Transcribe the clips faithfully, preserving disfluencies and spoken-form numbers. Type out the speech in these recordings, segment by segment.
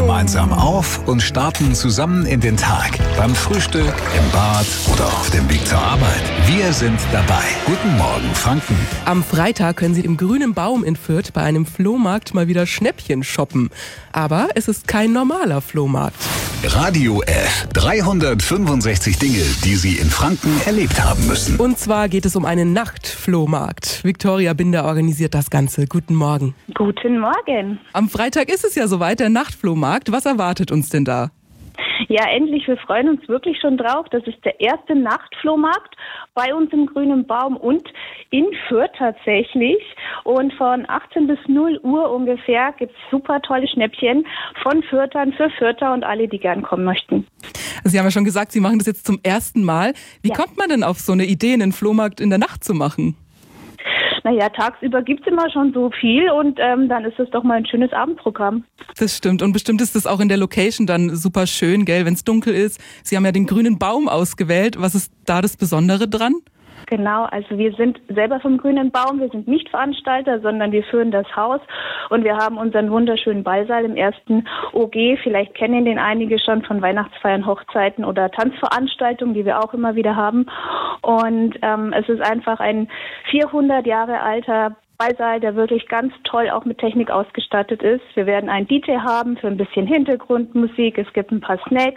gemeinsam auf und starten zusammen in den Tag. Beim Frühstück, im Bad oder auf dem Weg zur Arbeit. Wir sind dabei. Guten Morgen, Franken. Am Freitag können Sie im Grünen Baum in Fürth bei einem Flohmarkt mal wieder Schnäppchen shoppen. Aber es ist kein normaler Flohmarkt. Radio F. dreihundertfünfundsechzig Dinge, die Sie in Franken erlebt haben müssen. Und zwar geht es um einen Nachtflohmarkt. Viktoria Binder organisiert das Ganze. Guten Morgen. Guten Morgen. Am Freitag ist es ja soweit, der Nachtflohmarkt. Was erwartet uns denn da? Ja, endlich, wir freuen uns wirklich schon drauf. Das ist der erste Nachtflohmarkt bei uns im Grünen Baum und in Fürth tatsächlich. Und von achtzehn bis null Uhr ungefähr gibt es super tolle Schnäppchen von Fürthern für Fürther und alle, die gern kommen möchten. Sie haben ja schon gesagt, Sie machen das jetzt zum ersten Mal. Wie Ja. kommt man denn auf so eine Idee, einen Flohmarkt in der Nacht zu machen? Naja, tagsüber gibt es immer schon so viel und ähm, dann ist es doch mal ein schönes Abendprogramm. Das stimmt. Und bestimmt ist das auch in der Location dann super schön, gell, wenn es dunkel ist. Sie haben ja den Grünen Baum ausgewählt. Was ist da das Besondere dran? Genau, also wir sind selber vom Grünen Baum, wir sind nicht Veranstalter, sondern wir führen das Haus und wir haben unseren wunderschönen Ballsaal im ersten O G. Vielleicht kennen den einige schon von Weihnachtsfeiern, Hochzeiten oder Tanzveranstaltungen, die wir auch immer wieder haben. Und ähm, es ist einfach ein vierhundert Jahre alter Ballsaal, der wirklich ganz toll auch mit Technik ausgestattet ist. Wir werden einen D J haben für ein bisschen Hintergrundmusik. Es gibt ein paar Snacks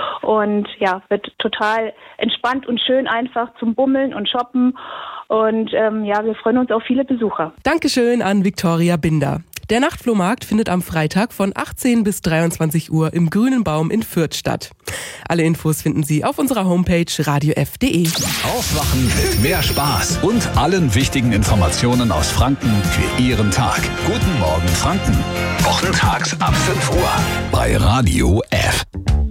und ja, wird total entspannt und schön einfach zum Bummeln und Shoppen. Und ähm, ja, wir freuen uns auf viele Besucher. Dankeschön an Viktoria Binder. Der Nachtflohmarkt findet am Freitag von achtzehn bis dreiundzwanzig Uhr im Grünen Baum in Fürth statt. Alle Infos finden Sie auf unserer Homepage radio f punkt de. Aufwachen mit mehr Spaß und allen wichtigen Informationen aus Franken für Ihren Tag. Guten Morgen, Franken. Wochentags ab fünf Uhr bei Radio F.